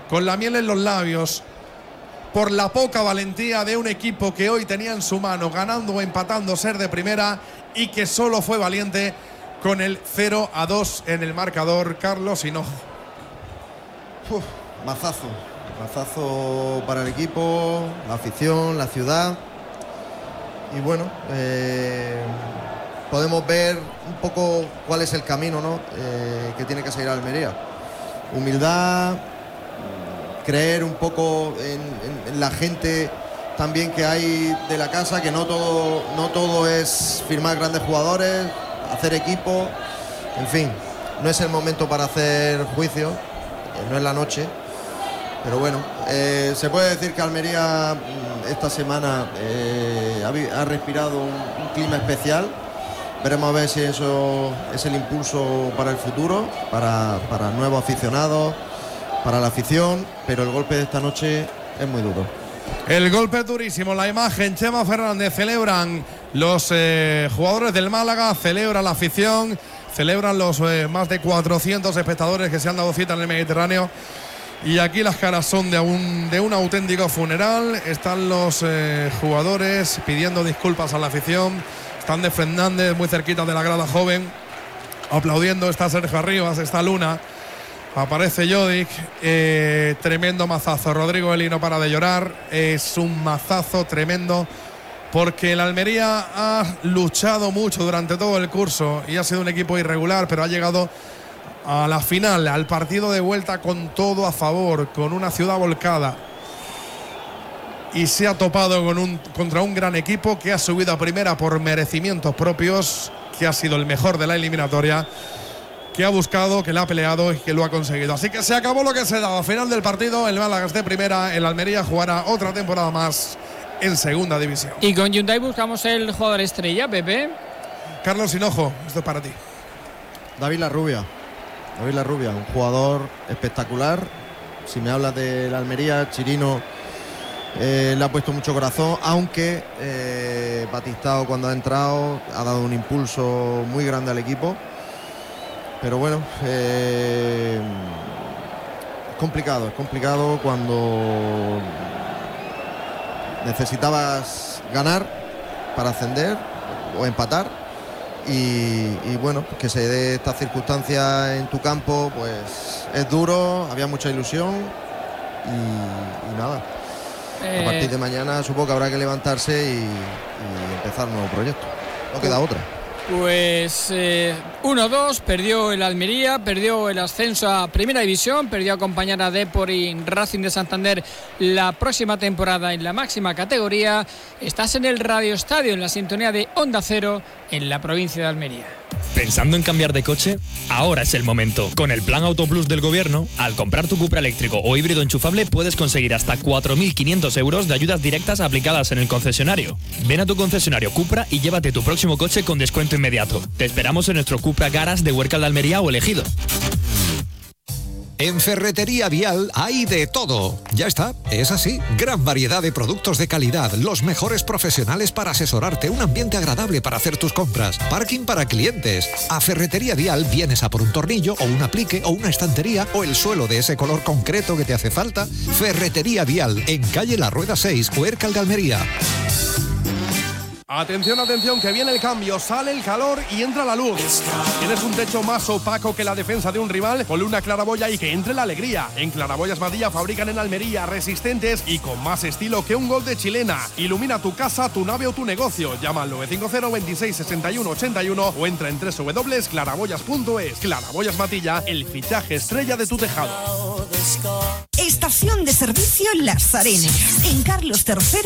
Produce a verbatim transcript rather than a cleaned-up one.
con la miel en los labios por la poca valentía de un equipo que hoy tenía en su mano, ganando o empatando, ser de primera, y que solo fue valiente con el cero a dos en el marcador. Carlos Hinojo. Uf, mazazo, mazazo para el equipo, la afición, la ciudad. Y bueno, eh, podemos ver un poco cuál es el camino, ¿no? eh, que tiene que seguir Almería. Humildad, creer un poco en, en, en la gente también que hay de la casa, que no todo, no todo es firmar grandes jugadores, hacer equipo, en fin, no es el momento para hacer juicio, eh, no es la noche, pero bueno, eh, se puede decir que Almería esta semana eh, ha, ha respirado un, un clima especial. Veremos a ver si eso es el impulso para el futuro, para, para nuevos aficionados, para la afición, pero el golpe de esta noche es muy duro. El golpe durísimo, la imagen, Chema Fernández, celebran los eh, jugadores del Málaga, celebra la afición, celebran los eh, más de cuatrocientos espectadores que se han dado cita en el Mediterráneo, y aquí las caras son de un, de un auténtico funeral. Están los eh, jugadores pidiendo disculpas a la afición, están de Fernández muy cerquita de la grada joven, aplaudiendo. Está Sergio Arribas, está Luna, aparece Jodic, eh, tremendo mazazo. Rodrigo Eli no para de llorar, es un mazazo tremendo, porque el Almería ha luchado mucho durante todo el curso y ha sido un equipo irregular, pero ha llegado a la final, al partido de vuelta con todo a favor, con una ciudad volcada, y se ha topado con un, contra un gran equipo que ha subido a primera por merecimientos propios, que ha sido el mejor de la eliminatoria, que ha buscado, que le ha peleado y que lo ha conseguido. Así que se acabó lo que se daba. Final del partido, el Málaga es de primera, el Almería jugará otra temporada más en segunda división. Y con Hyundai buscamos el jugador estrella, Pepe. Carlos Hinojo, esto es para ti. David Larrubia, David Larrubia, un jugador espectacular. Si me hablas de la Almería, Chirino eh, le ha puesto mucho corazón, aunque eh, Batistao, cuando ha entrado, ha dado un impulso muy grande al equipo. Pero bueno, eh, es complicado, es complicado cuando necesitabas ganar para ascender o empatar, y, y bueno, que se dé esta circunstancia en tu campo, pues es duro, había mucha ilusión y, y nada. Eh, a partir de mañana supongo que habrá que levantarse y, y empezar un nuevo proyecto, no queda otra. Pues eh, uno dos, perdió el Almería, perdió el ascenso a Primera División, perdió a acompañar a Depor y Racing de Santander la próxima temporada en la máxima categoría. Estás en el Radio Estadio, en la sintonía de Onda Cero, en la provincia de Almería. ¿Pensando en cambiar de coche? Ahora es el momento. Con el Plan Auto Plus del Gobierno, al comprar tu Cupra eléctrico o híbrido enchufable puedes conseguir hasta cuatro mil quinientos euros de ayudas directas aplicadas en el concesionario. Ven a tu concesionario Cupra y llévate tu próximo coche con descuento inmediato. Te esperamos en nuestro Cupra Garage de Huércal de Almería o Elegido. En Ferretería Vial hay de todo. Ya está, es así. Gran variedad de productos de calidad, los mejores profesionales para asesorarte, un ambiente agradable para hacer tus compras, parking para clientes. A Ferretería Vial vienes a por un tornillo o un aplique o una estantería o el suelo de ese color concreto que te hace falta. Ferretería Vial, en calle La Rueda seis, Huércal de Almería. Atención, atención, que viene el cambio, sale el calor y entra la luz. ¿Tienes un techo más opaco que la defensa de un rival? Ponle una claraboya y que entre la alegría. En Claraboyas Madilla fabrican en Almería, resistentes y con más estilo que un gol de chilena. Ilumina tu casa, tu nave o tu negocio. Llama al nueve cinco cero, veintiséis, sesenta y uno, ochenta y uno o entra en doble u doble u doble u punto claraboyas punto es. Claraboyas Madilla, el fichaje estrella de tu tejado. Estación de servicio Las Arenas, en Carlos tercero